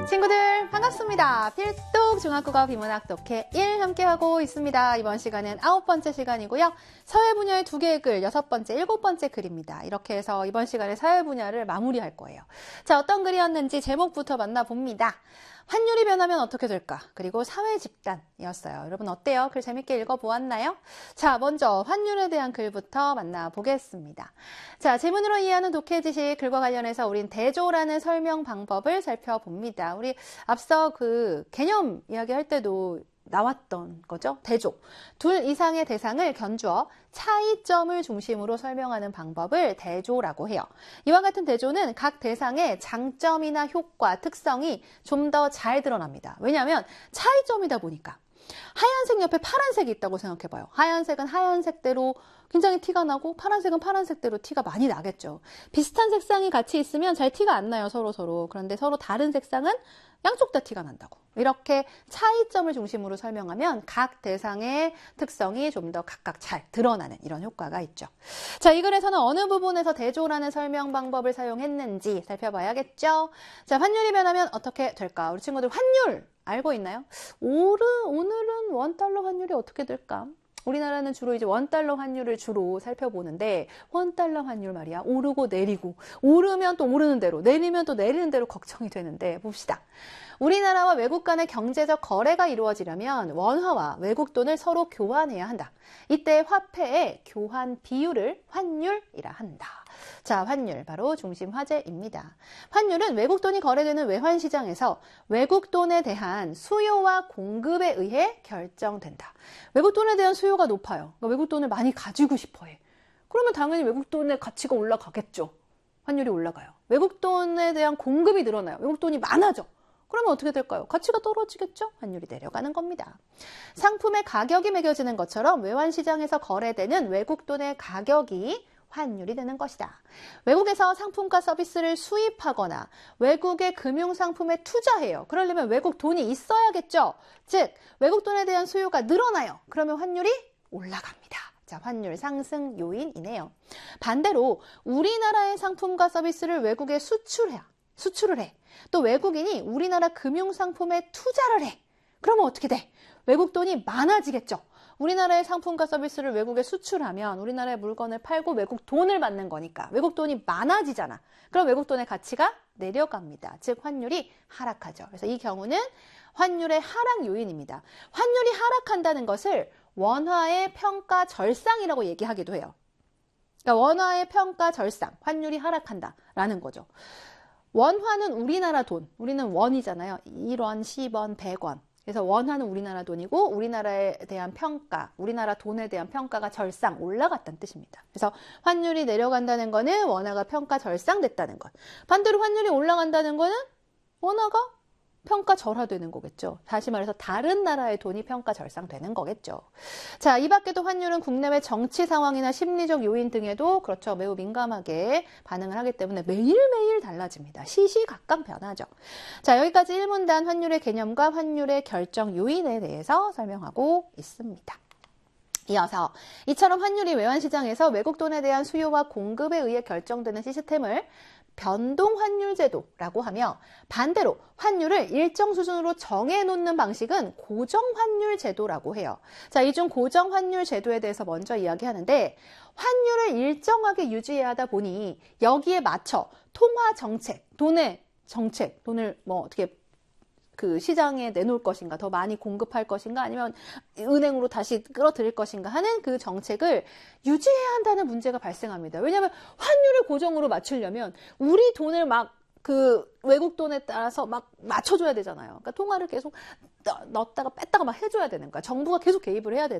친구들 반갑습니다. 필독 중학국어 비문학 독해 1 함께하고 있습니다. 이번 시간은 9번째 시간이고요. 사회 분야의 2개의 글, 6번째, 7번째 글입니다. 이렇게 해서 이번 시간에 사회 분야를 마무리할 거예요. 자, 어떤 글이었는지 제목부터 만나봅니다. 환율이 변하면 어떻게 될까? 그리고 사회 집단이었어요. 여러분 어때요? 글 재밌게 읽어보았나요? 자, 먼저 환율에 대한 글부터 만나보겠습니다. 자, 지문으로 이해하는 독해 지식 글과 관련해서 우린 대조라는 설명 방법을 살펴봅니다. 우리 앞서 그 개념 이야기할 때도 나왔던 거죠. 대조. 둘 이상의 대상을 견주어 차이점을 중심으로 설명하는 방법을 대조라고 해요. 이와 같은 대조는 각 대상의 장점이나 효과, 특성이 좀 더 잘 드러납니다. 왜냐하면 차이점이다 보니까. 하얀색 옆에 파란색이 있다고 생각해봐요. 하얀색은 하얀색대로 굉장히 티가 나고 파란색은 파란색대로 티가 많이 나겠죠. 비슷한 색상이 같이 있으면 잘 티가 안 나요, 서로. 그런데 서로 다른 색상은 양쪽 다 티가 난다고. 이렇게 차이점을 중심으로 설명하면 각 대상의 특성이 좀 더 각각 잘 드러나는 이런 효과가 있죠. 자, 이 글에서는 어느 부분에서 대조라는 설명 방법을 사용했는지 살펴봐야겠죠. 자, 환율이 변하면 어떻게 될까? 우리 친구들 환율 알고 있나요? 오늘은 원달러 환율이 어떻게 될까? 우리나라는 주로 이제 원달러 환율을 주로 살펴보는데 원달러 환율 말이야. 오르고 내리고 오르면 또 오르는 대로 내리면 또 내리는 대로 걱정이 되는데 봅시다. 우리나라와 외국 간의 경제적 거래가 이루어지려면 원화와 외국 돈을 서로 교환해야 한다. 이때 화폐의 교환 비율을 환율이라 한다. 자, 환율 바로 중심 화제입니다. 환율은 외국 돈이 거래되는 외환 시장에서 외국 돈에 대한 수요와 공급에 의해 결정된다. 외국 돈에 대한 수요가 높아요. 그러니까 외국 돈을 많이 가지고 싶어 해. 그러면 당연히 외국 돈의 가치가 올라가겠죠. 환율이 올라가요. 외국 돈에 대한 공급이 늘어나요. 외국 돈이 많아져. 그러면 어떻게 될까요? 가치가 떨어지겠죠? 환율이 내려가는 겁니다. 상품의 가격이 매겨지는 것처럼 외환시장에서 거래되는 외국 돈의 가격이 환율이 되는 것이다. 외국에서 상품과 서비스를 수입하거나 외국의 금융상품에 투자해요. 그러려면 외국 돈이 있어야겠죠? 즉, 외국 돈에 대한 수요가 늘어나요. 그러면 환율이 올라갑니다. 자, 환율 상승 요인이네요. 반대로 우리나라의 상품과 서비스를 외국에 수출을 해. 또 외국인이 우리나라 금융상품에 투자를 해. 그러면 어떻게 돼? 외국 돈이 많아지겠죠. 우리나라의 상품과 서비스를 외국에 수출하면 우리나라의 물건을 팔고 외국 돈을 받는 거니까 외국 돈이 많아지잖아. 그럼 외국 돈의 가치가 내려갑니다. 즉 환율이 하락하죠. 그래서 이 경우는 환율의 하락 요인입니다. 환율이 하락한다는 것을 원화의 평가 절상이라고 얘기하기도 해요. 그러니까 원화의 평가 절상, 환율이 하락한다라는 거죠. 원화는 우리나라 돈, 우리는 원이잖아요. 1원, 10원, 100원. 그래서 원화는 우리나라 돈이고 우리나라에 대한 평가, 우리나라 돈에 대한 평가가 절상, 올라갔다는 뜻입니다. 그래서 환율이 내려간다는 거는 원화가 평가 절상됐다는 것. 반대로 환율이 올라간다는 거는 원화가 평가 절하되는 거겠죠. 다시 말해서 다른 나라의 돈이 평가 절상되는 거겠죠. 자, 이 밖에도 환율은 국내외 정치 상황이나 심리적 요인 등에도 그렇죠. 매우 민감하게 반응을 하기 때문에 매일매일 달라집니다. 시시각각 변하죠. 자, 여기까지 1문단 환율의 개념과 환율의 결정 요인에 대해서 설명하고 있습니다. 이어서 이처럼 환율이 외환시장에서 외국 돈에 대한 수요와 공급에 의해 결정되는 시스템을 변동환율제도라고 하며 반대로 환율을 일정 수준으로 정해놓는 방식은 고정환율제도라고 해요. 자, 이 중 고정환율제도에 대해서 먼저 이야기하는데 환율을 일정하게 유지해야 하다 보니 여기에 맞춰 통화정책, 돈을 뭐 어떻게 그 시장에 내놓을 것인가, 더 많이 공급할 것인가, 아니면 은행으로 다시 끌어들일 것인가 하는 그 정책을 유지해야 한다는 문제가 발생합니다. 왜냐하면 환율을 고정으로 맞추려면 우리 돈을 막 그 외국 돈에 따라서 막 맞춰줘야 되잖아요. 그러니까 통화를 계속 넣었다가 뺐다가 막 해줘야 되는 거야. 정부가 계속 개입을 해야 되는